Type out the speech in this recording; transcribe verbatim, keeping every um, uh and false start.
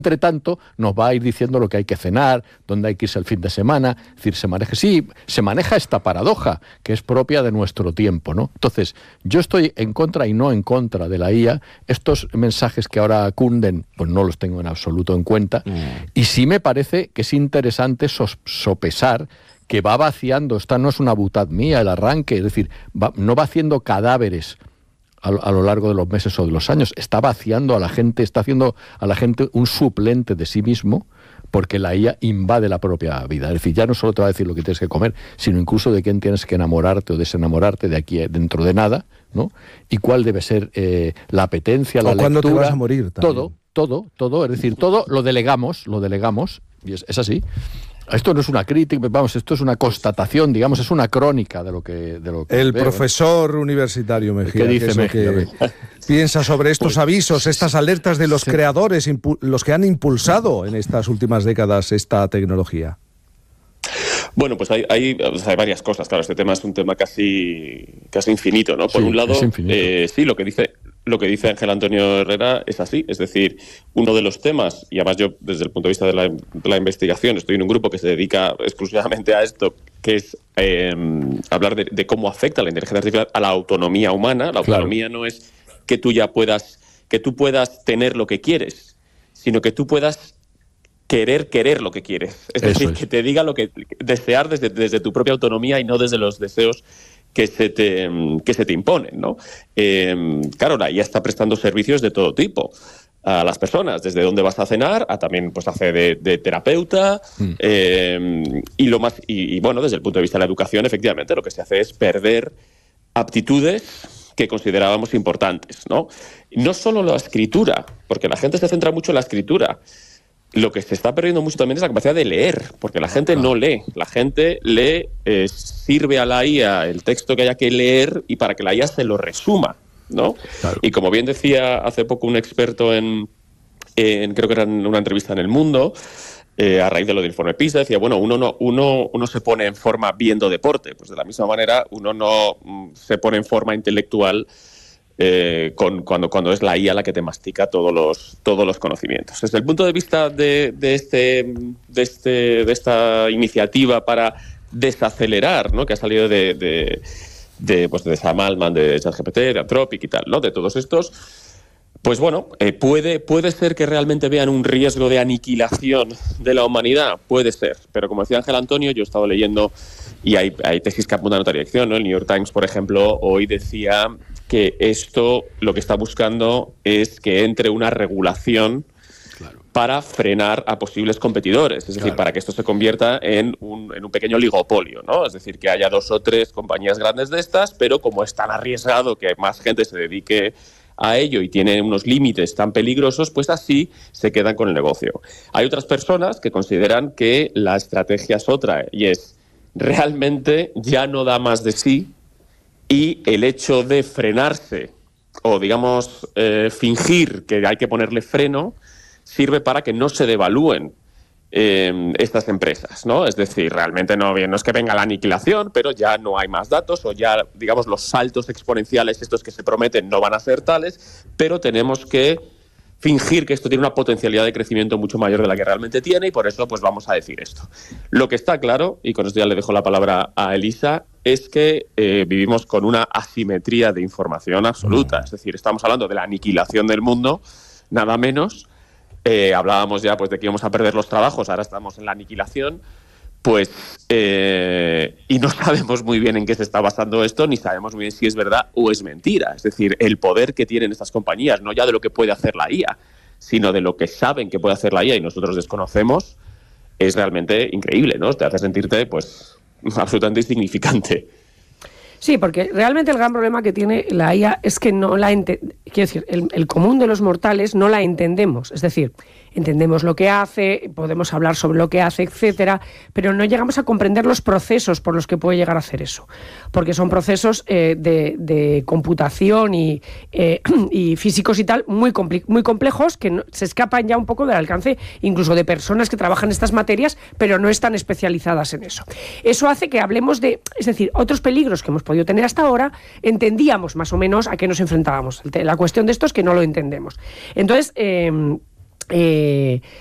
Entre tanto, nos va a ir diciendo lo que hay que cenar, dónde hay que irse el fin de semana. Es decir, se maneja, sí, se maneja esta paradoja que es propia de nuestro tiempo, ¿no? Entonces, yo estoy en contra y no en contra de la I A. Estos mensajes que ahora cunden, pues no los tengo en absoluto en cuenta. Mm. Y sí me parece que es interesante sos, sopesar que va vaciando, esta no es una butad mía, el arranque, es decir, va, no va haciendo cadáveres a, a lo largo de los meses o de los años, está vaciando a la gente, está haciendo a la gente un suplente de sí mismo, porque la I A invade la propia vida. Es decir, ya no solo te va a decir lo que tienes que comer, sino incluso de quién tienes que enamorarte o desenamorarte de aquí dentro de nada, ¿no? Y cuál debe ser eh, la apetencia, la o lectura. cuándo te vas a morir también. Todo, todo, todo. Es decir, todo lo delegamos, lo delegamos, y es, es así. Esto no es una crítica, vamos, esto es una constatación, digamos, es una crónica de lo que... De lo que el veo, profesor ¿eh? universitario Mejía, ¿qué dice que Mejía? Que piensa sobre estos pues, avisos, estas alertas de los sí. creadores, los que han impulsado en estas últimas décadas esta tecnología. Bueno, pues hay, hay, o sea, hay varias cosas. Claro, este tema es un tema casi, casi infinito, ¿no? Por sí, un lado, eh, sí, lo que dice... Lo que dice Ángel Antonio Herrera es así, es decir, uno de los temas, y además yo desde el punto de vista de la, de la investigación estoy en un grupo que se dedica exclusivamente a esto, que es eh, hablar de, de cómo afecta la inteligencia artificial a la autonomía humana. La autonomía claro. no es que tú ya puedas, que tú puedas tener lo que quieres, sino que tú puedas querer querer lo que quieres. Es Eso decir, es. que te diga lo que desear desde, desde tu propia autonomía y no desde los deseos que se te, que se te imponen, ¿no? Eh, claro, la I A está prestando servicios de todo tipo a las personas, desde dónde vas a cenar, a también pues hace de, de terapeuta, mm. eh, y lo más y, y bueno, desde el punto de vista de la educación, efectivamente, lo que se hace es perder aptitudes que considerábamos importantes, ¿no? No solo la escritura, porque la gente se centra mucho en la escritura. Lo que se está perdiendo mucho también es la capacidad de leer, porque la gente no lee. La gente lee, eh, sirve a la I A el texto que haya que leer y para que la I A se lo resuma, ¿no? Claro. Y como bien decía hace poco un experto en, en creo que era en una entrevista en El Mundo, eh, a raíz de lo del informe PISA, decía, bueno, uno no, uno, uno se pone en forma viendo deporte, pues de la misma manera uno no mm, se pone en forma intelectual Eh, con, cuando, cuando es la I A la que te mastica todos los, todos los conocimientos. Desde el punto de vista de, de, este, de, este, de esta iniciativa para desacelerar, ¿no? que ha salido de, de, de, pues de Sam Altman, de ChatGPT, de Anthropic y tal, ¿no? de todos estos, pues bueno, eh, puede, puede ser que realmente vean un riesgo de aniquilación de la humanidad, puede ser, pero como decía Ángel Antonio, yo he estado leyendo y hay, hay tesis que apuntan a otra dirección, ¿no? El New York Times, por ejemplo, hoy decía que esto lo que está buscando es que entre una regulación claro. para frenar a posibles competidores, es decir, claro. para que esto se convierta en un, en un pequeño oligopolio, ¿no? Es decir, que haya dos o tres compañías grandes de estas, pero como es tan arriesgado que más gente se dedique a ello y tiene unos límites tan peligrosos, pues así se quedan con el negocio. Hay otras personas que consideran que la estrategia es otra y es realmente ya no da más de sí y el hecho de frenarse o, digamos, eh, fingir que hay que ponerle freno sirve para que no se devalúen eh, estas empresas, ¿no? Es decir, realmente no, no es que venga la aniquilación, pero ya no hay más datos o ya, digamos, los saltos exponenciales estos que se prometen no van a ser tales, pero tenemos que fingir que esto tiene una potencialidad de crecimiento mucho mayor de la que realmente tiene y por eso pues vamos a decir esto. Lo que está claro, y con esto ya le dejo la palabra a Elisa, es que eh, vivimos con una asimetría de información absoluta. Es decir, estamos hablando de la aniquilación del mundo, nada menos. Eh, hablábamos ya pues de que íbamos a perder los trabajos, ahora estamos en la aniquilación. Pues, eh, y no sabemos muy bien en qué se está basando esto, ni sabemos muy bien si es verdad o es mentira. Es decir, el poder que tienen estas compañías, no ya de lo que puede hacer la I A, sino de lo que saben que puede hacer la I A y nosotros desconocemos, es realmente increíble, ¿no? Te hace sentirte, pues, absolutamente insignificante. Sí, porque realmente el gran problema que tiene la I A es que no la ente- quiero decir, el, el común de los mortales no la entendemos. Es decir, entendemos lo que hace, podemos hablar sobre lo que hace, etcétera, pero no llegamos a comprender los procesos por los que puede llegar a hacer eso, porque son procesos eh, de, de computación y, eh, y físicos y tal muy, compli- muy complejos que no, se escapan ya un poco del alcance incluso de personas que trabajan en estas materias, pero no están especializadas en eso. Eso hace que hablemos de, es decir, otros peligros que hemos podido tener hasta ahora, entendíamos más o menos a qué nos enfrentábamos. La cuestión de esto es que no lo entendemos. Entonces, eh, Eh,